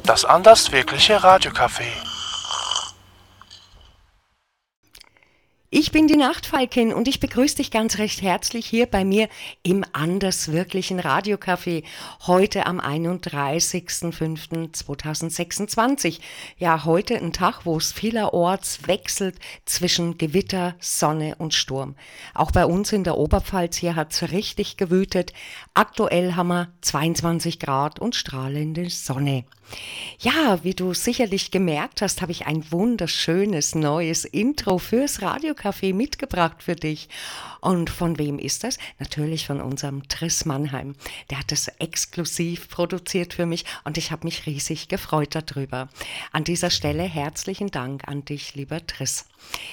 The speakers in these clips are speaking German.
Das anders wirkliche Radiocafé. Ich bin die Nachtfalkin und ich begrüße dich ganz recht herzlich hier bei mir im anders wirklichen Radiocafé. Heute am 31.05.2026. Ja, heute ein Tag, wo es vielerorts wechselt zwischen Gewitter, Sonne und Sturm. Auch bei uns in der Oberpfalz hier hat es richtig gewütet. Aktuell haben wir 22 Grad und strahlende Sonne. Ja, wie du sicherlich gemerkt hast, habe ich ein wunderschönes neues Intro fürs Radiocafé mitgebracht für dich. Und von wem ist das? Natürlich von unserem Triss Mannheim. Der hat es exklusiv produziert für mich und ich habe mich riesig gefreut darüber. An dieser Stelle herzlichen Dank an dich, lieber Triss.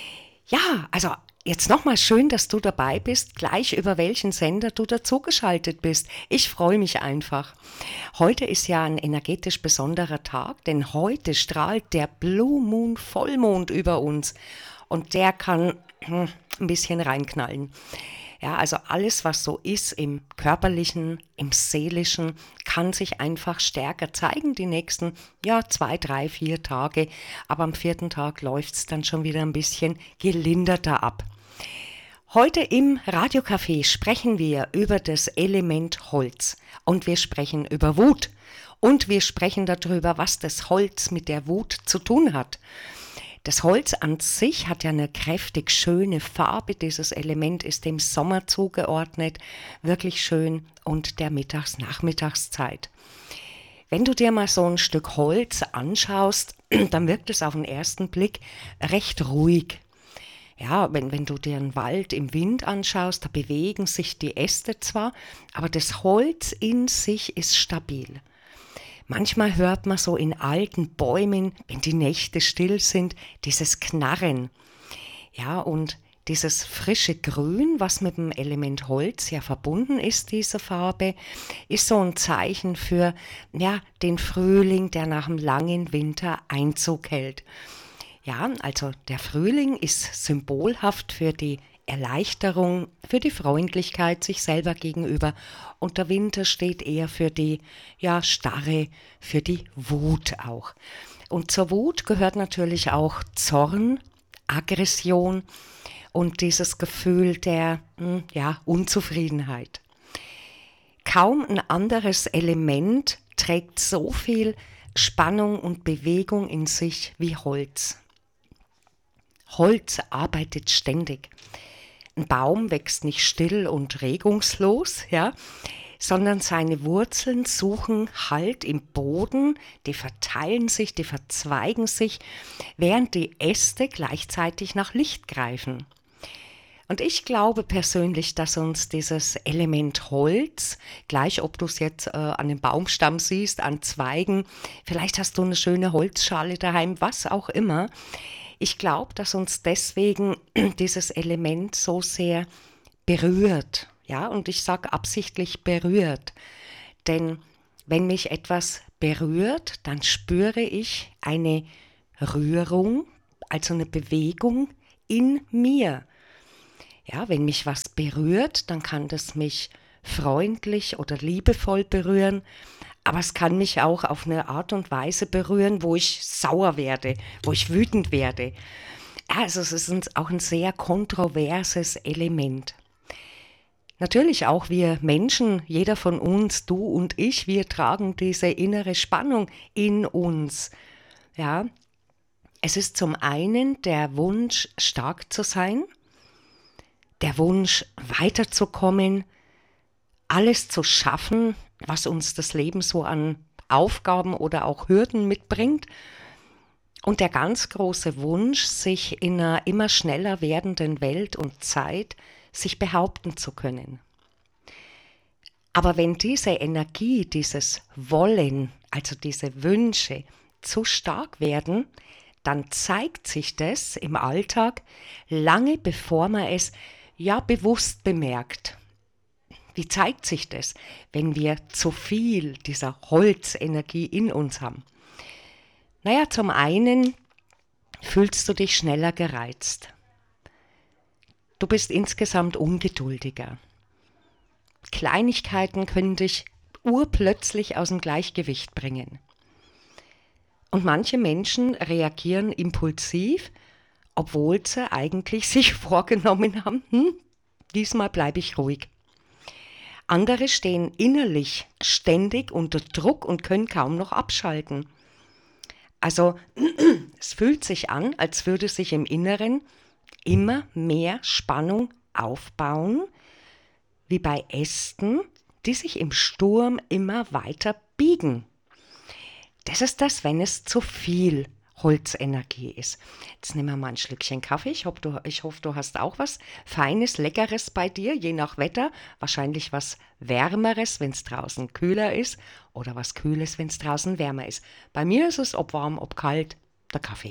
Ja, also jetzt nochmal schön, dass du dabei bist, gleich über welchen Sender du dazugeschaltet bist. Ich freue mich einfach. Heute ist ja ein energetisch besonderer Tag, denn heute strahlt der Blue Moon Vollmond über uns und der kann ein bisschen reinknallen. Ja, also alles, was so ist im Körperlichen, im Seelischen, kann sich einfach stärker zeigen die nächsten, 2, 3, 4 Tage. Aber am 4. Tag läuft es dann schon wieder ein bisschen gelinderter ab. Heute im Radiocafé sprechen wir über das Element Holz und wir sprechen über Wut und wir sprechen darüber, was das Holz mit der Wut zu tun hat. Das Holz an sich hat ja eine kräftig schöne Farbe, dieses Element ist dem Sommer zugeordnet, wirklich schön und der Nachmittagszeit. Wenn du dir mal so ein Stück Holz anschaust, dann wirkt es auf den ersten Blick recht ruhig. Ja, wenn du dir einen Wald im Wind anschaust, da bewegen sich die Äste zwar, aber das Holz in sich ist stabil. Manchmal hört man so in alten Bäumen, wenn die Nächte still sind, dieses Knarren. Ja, und dieses frische Grün, was mit dem Element Holz ja verbunden ist, diese Farbe, ist so ein Zeichen für den Frühling, der nach dem langen Winter Einzug hält. Ja, also der Frühling ist symbolhaft für die Erleichterung, für die Freundlichkeit sich selber gegenüber und der Winter steht eher für die Starre, für die Wut auch. Und zur Wut gehört natürlich auch Zorn, Aggression und dieses Gefühl der Unzufriedenheit. Kaum ein anderes Element trägt so viel Spannung und Bewegung in sich wie Holz. Holz arbeitet ständig. Ein Baum wächst nicht still und regungslos, sondern seine Wurzeln suchen Halt im Boden, die verteilen sich, die verzweigen sich, während die Äste gleichzeitig nach Licht greifen. Und ich glaube persönlich, dass uns dieses Element Holz, gleich ob du es jetzt an dem Baumstamm siehst, an Zweigen, vielleicht hast du eine schöne Holzschale daheim, was auch immer, ich glaube, dass uns deswegen dieses Element so sehr berührt, und ich sage absichtlich berührt, denn wenn mich etwas berührt, dann spüre ich eine Rührung, also eine Bewegung in mir. Ja, wenn mich was berührt, dann kann das mich freundlich oder liebevoll berühren, aber es kann mich auch auf eine Art und Weise berühren, wo ich sauer werde, wo ich wütend werde. Also es ist auch ein sehr kontroverses Element. Natürlich auch wir Menschen, jeder von uns, du und ich, wir tragen diese innere Spannung in uns. Ja, es ist zum einen der Wunsch, stark zu sein, der Wunsch, weiterzukommen, alles zu schaffen, was uns das Leben so an Aufgaben oder auch Hürden mitbringt. Und der ganz große Wunsch, sich in einer immer schneller werdenden Welt und Zeit sich behaupten zu können. Aber wenn diese Energie, dieses Wollen, also diese Wünsche zu stark werden, dann zeigt sich das im Alltag lange bevor man es bewusst bemerkt. Wie zeigt sich das, wenn wir zu viel dieser Holzenergie in uns haben? Zum einen fühlst du dich schneller gereizt. Du bist insgesamt ungeduldiger. Kleinigkeiten können dich urplötzlich aus dem Gleichgewicht bringen. Und manche Menschen reagieren impulsiv, obwohl sie eigentlich sich vorgenommen haben, diesmal bleibe ich ruhig. Andere stehen innerlich ständig unter Druck und können kaum noch abschalten. Also es fühlt sich an, als würde sich im Inneren immer mehr Spannung aufbauen, wie bei Ästen, die sich im Sturm immer weiter biegen. Das ist das, wenn es zu viel Holzenergie ist. Jetzt nehmen wir mal ein Schlückchen Kaffee. Ich hoffe, du hast auch was Feines, Leckeres bei dir, je nach Wetter. Wahrscheinlich was Wärmeres, wenn es draußen kühler ist, oder was Kühles, wenn es draußen wärmer ist. Bei mir ist es, ob warm, ob kalt, der Kaffee.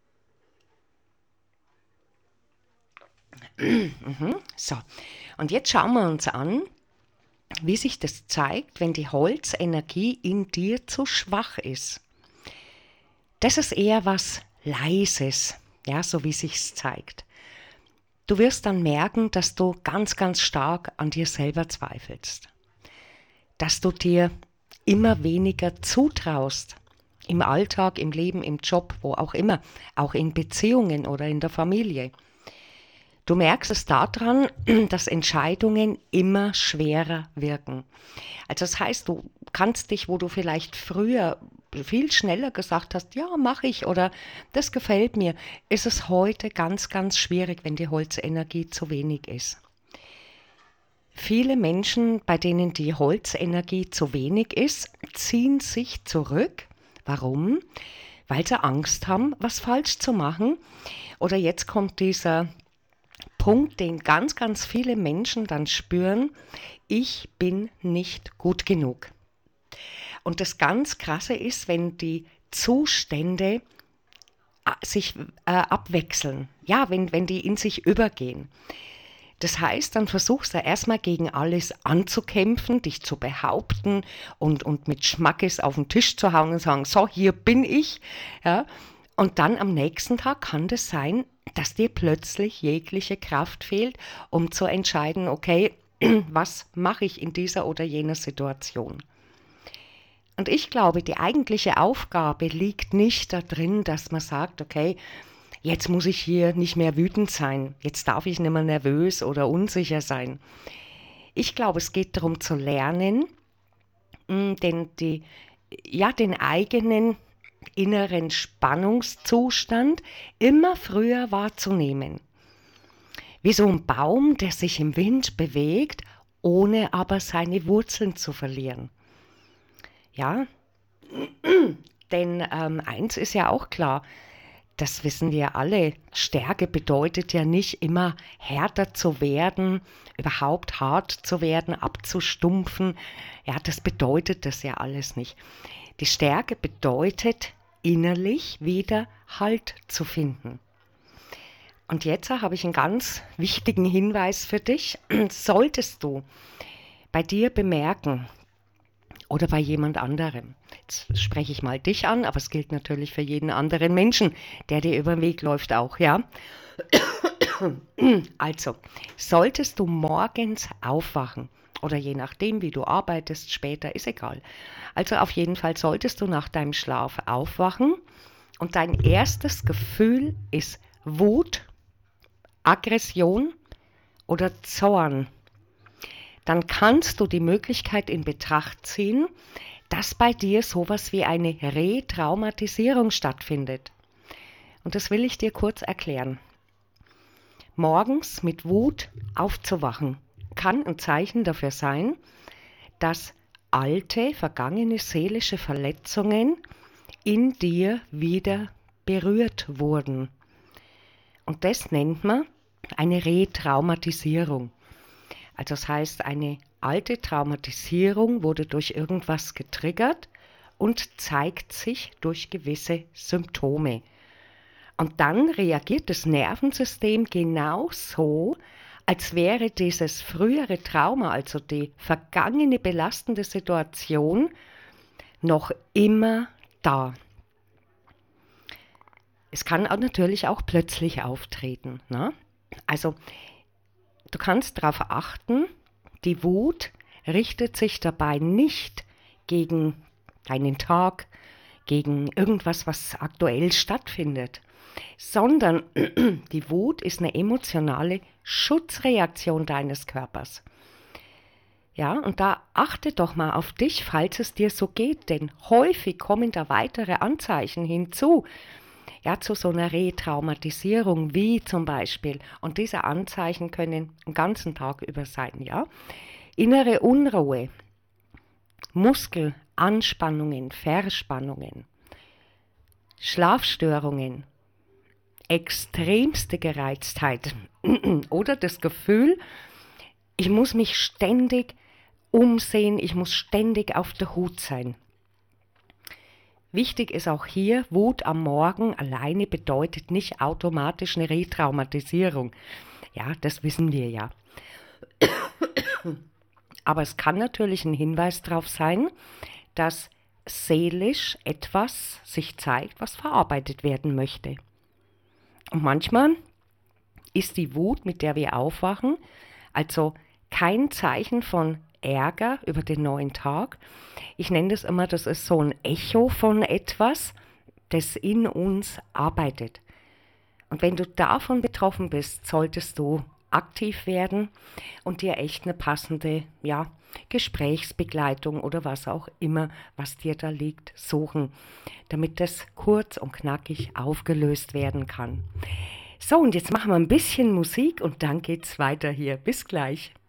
So, und jetzt schauen wir uns an, wie sich das zeigt, wenn die Holzenergie in dir zu schwach ist. Das ist eher was Leises, ja, so wie sich's zeigt. Du wirst dann merken, dass du ganz, ganz stark an dir selber zweifelst. Dass du dir immer weniger zutraust. Im Alltag, im Leben, im Job, wo auch immer. Auch in Beziehungen oder in der Familie. Du merkst es daran, dass Entscheidungen immer schwerer wirken. Also das heißt, du kannst dich, wo du vielleicht früher viel schneller gesagt hast, ja, mache ich oder das gefällt mir, ist es heute ganz, ganz schwierig, wenn die Holzenergie zu wenig ist. Viele Menschen, bei denen die Holzenergie zu wenig ist, ziehen sich zurück. Warum? Weil sie Angst haben, was falsch zu machen. Oder jetzt kommt dieser Punkt, den ganz, ganz viele Menschen dann spüren, ich bin nicht gut genug. Und das ganz Krasse ist, wenn die Zustände sich abwechseln, ja, wenn die in sich übergehen. Das heißt, dann versuchst du erstmal gegen alles anzukämpfen, dich zu behaupten und mit Schmackes auf den Tisch zu hauen und sagen, so, hier bin ich, ja. Und dann am nächsten Tag kann das sein, dass dir plötzlich jegliche Kraft fehlt, um zu entscheiden, okay, was mache ich in dieser oder jener Situation. Und ich glaube, die eigentliche Aufgabe liegt nicht darin, dass man sagt, okay, jetzt muss ich hier nicht mehr wütend sein, jetzt darf ich nicht mehr nervös oder unsicher sein. Ich glaube, es geht darum zu lernen, den eigenen inneren Spannungszustand immer früher wahrzunehmen. Wie so ein Baum, der sich im Wind bewegt, ohne aber seine Wurzeln zu verlieren. Ja, denn eins ist ja auch klar, das wissen wir alle, Stärke bedeutet ja nicht immer härter zu werden, überhaupt hart zu werden, abzustumpfen. Ja, das bedeutet das ja alles nicht. Die Stärke bedeutet, innerlich wieder Halt zu finden. Und jetzt habe ich einen ganz wichtigen Hinweis für dich. Solltest du bei dir bemerken oder bei jemand anderem, jetzt spreche ich mal dich an, aber es gilt natürlich für jeden anderen Menschen, der dir über den Weg läuft auch, ja? Also, solltest du morgens aufwachen, oder je nachdem, wie du arbeitest, später, ist egal. Also auf jeden Fall solltest du nach deinem Schlaf aufwachen und dein erstes Gefühl ist Wut, Aggression oder Zorn. Dann kannst du die Möglichkeit in Betracht ziehen, dass bei dir sowas wie eine Retraumatisierung stattfindet. Und das will ich dir kurz erklären. Morgens mit Wut aufzuwachen kann ein Zeichen dafür sein, dass alte, vergangene seelische Verletzungen in dir wieder berührt wurden. Und das nennt man eine Retraumatisierung. Also das heißt, eine alte Traumatisierung wurde durch irgendwas getriggert und zeigt sich durch gewisse Symptome. Und dann reagiert das Nervensystem genauso, als wäre dieses frühere Trauma, also die vergangene belastende Situation, noch immer da. Es kann auch natürlich auch plötzlich auftreten, ne? Also du kannst darauf achten, die Wut richtet sich dabei nicht gegen deinen Tag, gegen irgendwas, was aktuell stattfindet, sondern die Wut ist eine emotionale Schutzreaktion deines Körpers. Ja, und da achte doch mal auf dich, falls es dir so geht, denn häufig kommen da weitere Anzeichen hinzu, ja, zu so einer Retraumatisierung, wie zum Beispiel, und diese Anzeichen können den ganzen Tag über sein, ja, innere Unruhe, Muskelanspannungen, Verspannungen, Schlafstörungen, extremste Gereiztheit oder das Gefühl, ich muss mich ständig umsehen, ich muss ständig auf der Hut sein. Wichtig ist auch hier, Wut am Morgen alleine bedeutet nicht automatisch eine Retraumatisierung. Ja, das wissen wir ja. Aber es kann natürlich ein Hinweis darauf sein, dass seelisch etwas sich zeigt, was verarbeitet werden möchte. Und manchmal ist die Wut, mit der wir aufwachen, also kein Zeichen von Ärger über den neuen Tag. Ich nenne das immer, das ist so ein Echo von etwas, das in uns arbeitet. Und wenn du davon betroffen bist, solltest du aktiv werden und dir echt eine passende, ja, Gesprächsbegleitung oder was auch immer, was dir da liegt, suchen, damit das kurz und knackig aufgelöst werden kann. So, und jetzt machen wir ein bisschen Musik und dann geht's weiter hier. Bis gleich.